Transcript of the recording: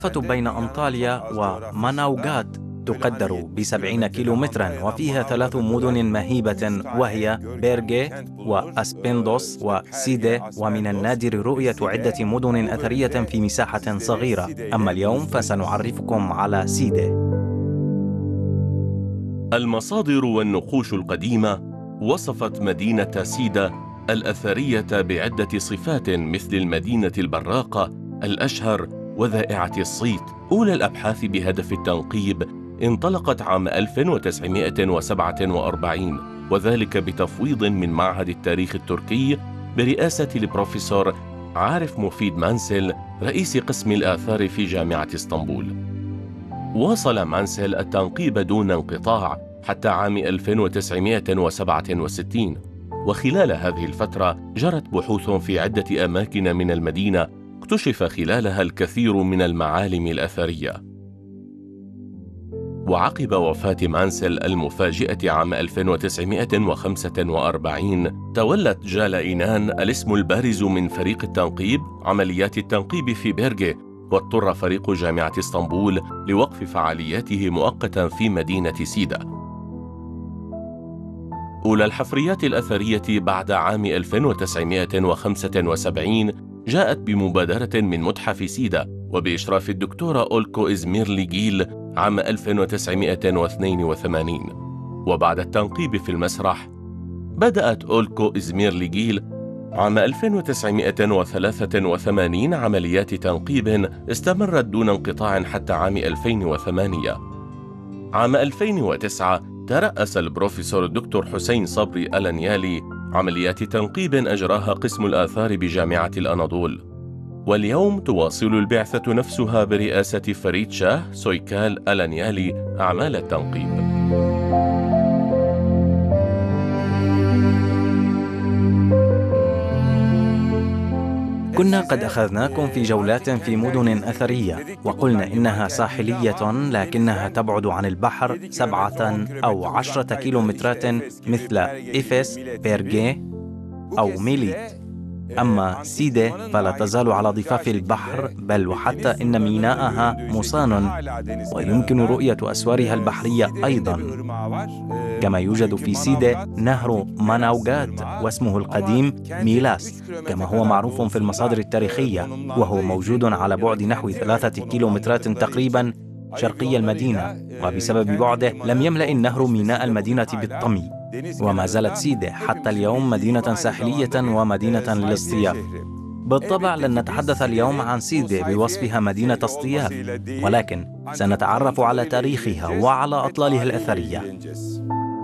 بين أنطاليا وماناوغات تقدر ب70 كيلومترا، وفيها 3 مدن مهيبة وهي بيرغي وأسبندوس وسيدي، ومن النادر رؤية عدة مدن أثرية في مساحة صغيرة. أما اليوم فسنعرفكم على سيدي. المصادر والنقوش القديمة وصفت مدينة سيدة الأثرية بعدة صفات مثل المدينة البراقة، الأشهر، وذائعة الصيت. أولى الأبحاث بهدف التنقيب انطلقت عام 1947، وذلك بتفويض من معهد التاريخ التركي برئاسة البروفيسور عارف مفيد مانسل رئيس قسم الآثار في جامعة اسطنبول. واصل مانسل التنقيب دون انقطاع حتى عام 1967، وخلال هذه الفترة جرت بحوث في عدة أماكن من المدينة اكتشف خلالها الكثير من المعالم الأثرية. وعقب وفاة مانسل المفاجئة عام 1945 تولت جالا إينان الاسم البارز من فريق التنقيب عمليات التنقيب في بيرغي، واضطر فريق جامعة اسطنبول لوقف فعالياته مؤقتا في مدينة سيدة. أولى الحفريات الأثرية بعد عام 1975 جاءت بمبادرة من متحف سيدة وبإشراف الدكتورة أولكو إزميرليغيل عام 1982. وبعد التنقيب في المسرح بدأت أولكو إزميرليغيل عام 1983 عمليات تنقيب استمرت دون انقطاع حتى عام 2008. عام 2009 ترأس البروفيسور الدكتور حسين صبري الانيالي عمليات تنقيب أجراها قسم الآثار بجامعة الأناضول. واليوم تواصل البعثة نفسها برئاسة فريد شاه سويكال الانيالي أعمال التنقيب. كنا قد أخذناكم في جولات في مدن أثرية، وقلنا إنها ساحلية لكنها تبعد عن البحر 7 أو 10 كيلومترات مثل إفس، بيرغي أو ميليت. أما سيدي فلا تزال على ضفاف البحر، بل وحتى إن ميناءها مصان ويمكن رؤية أسوارها البحرية أيضا. كما يوجد في سيدي نهر ماناوغات واسمه القديم ميلاس كما هو معروف في المصادر التاريخية، وهو موجود على بعد نحو 3 كيلومترات تقريبا شرقي المدينة، وبسبب بعده لم يملأ النهر ميناء المدينة بالطمي. وما زالت سيدي حتى اليوم مدينة ساحلية ومدينة للاصطياف. بالطبع لن نتحدث اليوم عن سيدي بوصفها مدينة اصطياف، ولكن سنتعرف على تاريخها وعلى أطلالها الأثرية.